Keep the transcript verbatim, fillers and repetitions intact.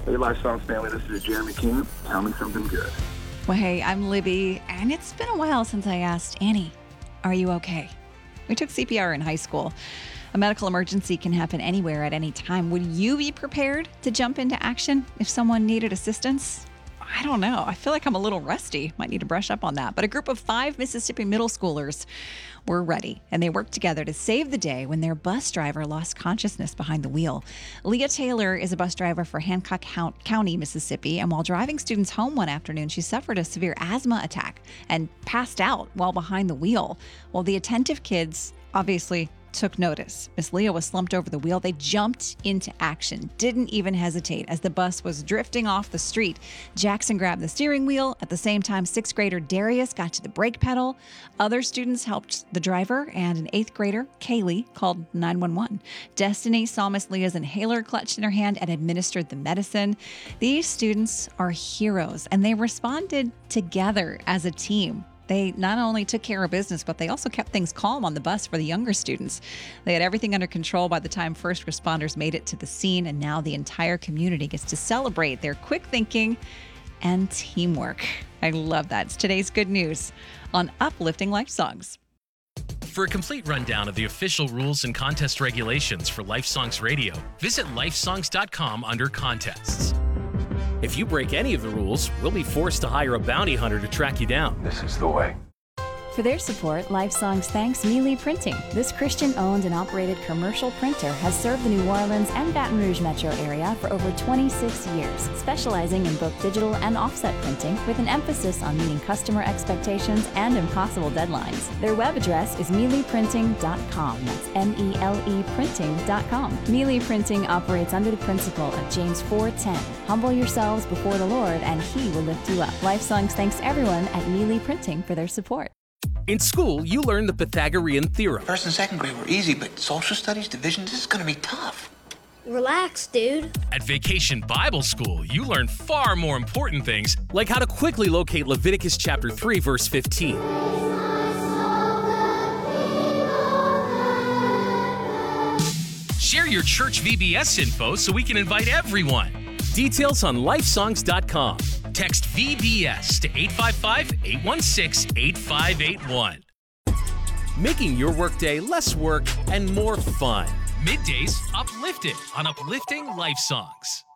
Hey, Life Songs family, this is Jeremy King. Tell me something good. Well, hey, I'm Libby, and it's been a while since I asked Annie, are you okay? We took C P R in high school. A medical emergency can happen anywhere at any time. Would you be prepared to jump into action if someone needed assistance? I don't know. I feel like I'm a little rusty. Might need to brush up on that. But a group of five Mississippi middle schoolers were ready, and they worked together to save the day when their bus driver lost consciousness behind the wheel. Leah Taylor is a bus driver for Hancock County, Mississippi, and while driving students home one afternoon, she suffered a severe asthma attack and passed out while behind the wheel. Well, the attentive kids obviously took notice. Miss Leah was slumped over the wheel. They jumped into action, didn't even hesitate. As the bus was drifting off the street, Jackson grabbed the steering wheel. At the same time, sixth grader Darius got to the brake pedal. Other students helped the driver, and an eighth grader, Kaylee, called nine one one. Destiny saw Miss Leah's inhaler clutched in her hand and administered the medicine. These students are heroes, and they responded together as a team. They not only took care of business, but they also kept things calm on the bus for the younger students. They had everything under control by the time first responders made it to the scene, and now the entire community gets to celebrate their quick thinking and teamwork. I love that. It's today's good news on Uplifting Life Songs. For a complete rundown of the official rules and contest regulations for Life Songs Radio, visit life songs dot com under contests. If you break any of the rules, we'll be forced to hire a bounty hunter to track you down. This is the way. For their support, Life Songs thanks Mealy Printing. This Christian-owned and operated commercial printer has served the New Orleans and Baton Rouge metro area for over twenty-six years, specializing in both digital and offset printing with an emphasis on meeting customer expectations and impossible deadlines. Their web address is mealy printing dot com. That's M E L E printing dot com. Mealy Printing operates under the principle of James four ten. Humble yourselves before the Lord, and He will lift you up. Life Songs thanks everyone at Mealy Printing for their support. In school, you learn the Pythagorean theorem. First and second grade were easy, but social studies, division, this is gonna be tough. Relax, dude. At Vacation Bible School, you learn far more important things, like how to quickly locate Leviticus chapter three, verse fifteen. Share your church V B S info so we can invite everyone. Details on life songs dot com. Text V B S to eight five five, eight one six, eight five eight one. Making your workday less work and more fun. Middays uplifted on Uplifting Life Songs.